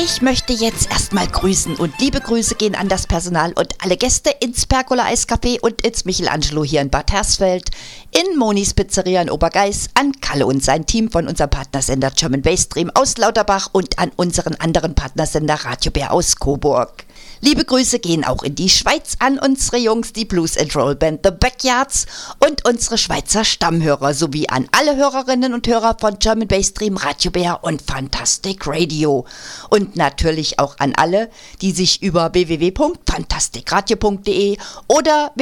Ich möchte jetzt erstmal grüßen und liebe Grüße gehen an das Personal und alle Gäste ins Pergola Eiscafé und ins Michelangelo hier in Bad Hersfeld, in Monis Pizzeria in Obergeiß, an Kalle und sein Team von unserem Partnersender German Bass Stream aus Lauterbach und an unseren anderen Partnersender Radio Bär aus Coburg. Liebe Grüße gehen auch in die Schweiz an unsere Jungs, die Blues and Roll Band The Backyards und unsere Schweizer Stammhörer sowie an alle Hörerinnen und Hörer von German Bass Stream, Radio Bär und Fantastic Radio. Und natürlich auch an alle, die sich über www.fantastikradio.de oder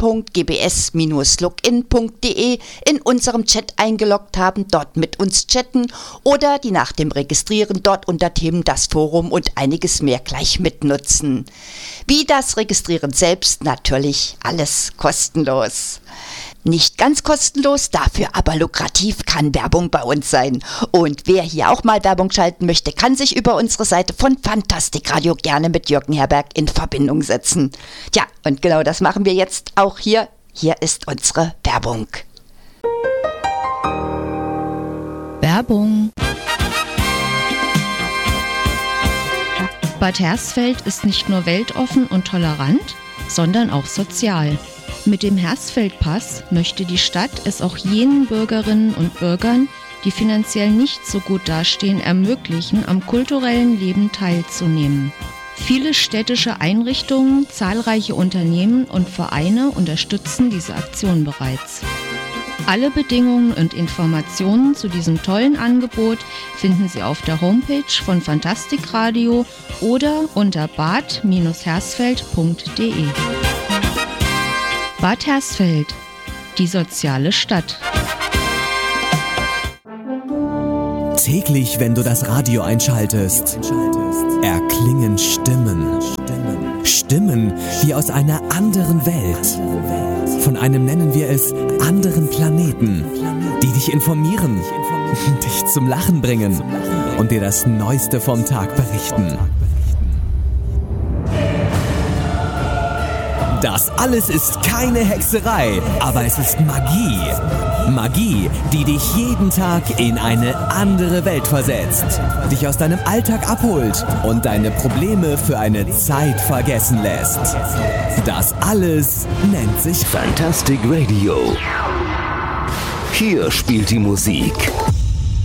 www.gbs-login.de in unserem Chat eingeloggt haben, dort mit uns chatten oder die nach dem Registrieren dort unter Themen das Forum und einiges mehr gleich mitnutzen. Wie das Registrieren selbst, natürlich alles kostenlos. Nicht ganz kostenlos, dafür aber lukrativ kann Werbung bei uns sein. Und wer hier auch mal Werbung schalten möchte, kann sich über unsere Seite von Fantastic Radio gerne mit Jürgen Herberg in Verbindung setzen. Tja, und genau das machen wir jetzt auch hier. Hier ist unsere Werbung. Werbung. Bad Hersfeld ist nicht nur weltoffen und tolerant, sondern auch sozial. Mit dem Hersfeldpass möchte die Stadt es auch jenen Bürgerinnen und Bürgern, die finanziell nicht so gut dastehen, ermöglichen, am kulturellen Leben teilzunehmen. Viele städtische Einrichtungen, zahlreiche Unternehmen und Vereine unterstützen diese Aktion bereits. Alle Bedingungen und Informationen zu diesem tollen Angebot finden Sie auf der Homepage von Fantastic Radio oder unter bad-hersfeld.de. Bad Hersfeld, die soziale Stadt. Täglich, wenn du das Radio einschaltest, erklingen Stimmen. Stimmen wie aus einer anderen Welt. Von einem, nennen wir es, anderen Planeten, die dich informieren, dich zum Lachen bringen und dir das Neueste vom Tag berichten. Das alles ist keine Hexerei, aber es ist Magie. Magie, die dich jeden Tag in eine andere Welt versetzt, dich aus deinem Alltag abholt und deine Probleme für eine Zeit vergessen lässt. Das alles nennt sich Fantastic Radio. Hier spielt die Musik